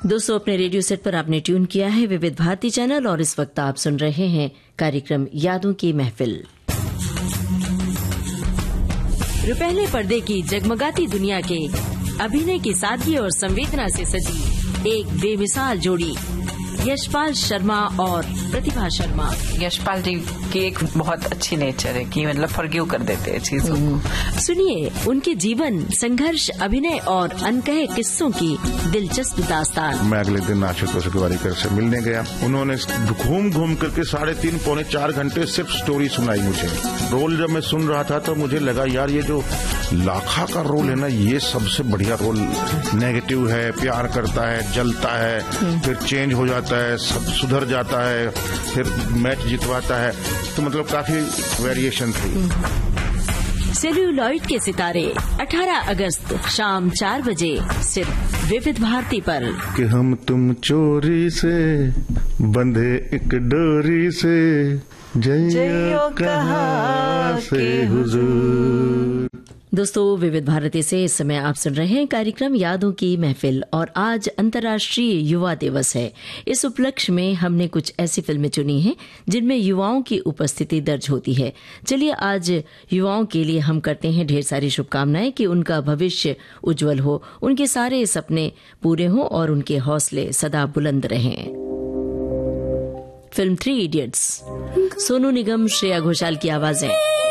दोस्तों, अपने radio set पर आपने ट्यून किया है विविध भारती चैनल और इस वक्त आप सुन रहे हैं कार्यक्रम यादों की महफिल। रुपहले पर्दे की जगमगाती दुनिया के अभिनय की सादगी और संवेदना से सजी एक बेमिसाल जोड़ी, यशपाल शर्मा और प्रतिभा शर्मा। यशपाल जी की एक बहुत अच्छी नेचर है कि मतलब फॉरगिव कर देते हैं चीजों को। सुनिए उनके जीवन, संघर्ष, अभिनय और अनकहे किस्सों की दिलचस्प दास्तान। मैं अगले दिन आशुतोष गोवारिकर से मिलने गया। उन्होंने घूम घूम करके 3.5 पौने 4 घंटे सिर्फ स्टोरी सुनाई मुझे। रोल जब मैं सुन रहा था तो मुझे लगा यार ये जो लाखा का रोल है ना, ये सबसे बढ़िया रोल। नेगेटिव है, प्यार करता है, जलता है, फिर चेंज हो जाता है, सब सुधर जाता है, फिर मैच जितवाता है, तो मतलब काफी वेरिएशन थी। सेल्यूलॉइड के सितारे 18 अगस्त शाम 4 बजे सिर्फ विविध भारती पर। कि हम तुम चोरी से बंधे एक डोरी से, जइयो कहाँ से हुजूर। दोस्तों, विविध भारती से इस समय आप सुन रहे हैं कार्यक्रम यादों की महफिल और आज अंतर्राष्ट्रीय युवा दिवस है। इस उपलक्ष्य में हमने कुछ ऐसी फिल्में चुनी हैं जिनमें युवाओं की उपस्थिति दर्ज होती है। चलिए आज युवाओं के लिए हम करते हैं ढेर सारी शुभकामनाएं कि उनका भविष्य उज्जवल हो, उनके सारे सपने पूरे हों और उनके हौसले सदा बुलंद रहें। फिल्म 3 इडियट्स, सोनू निगम, श्रेया घोषाल की आवाजें।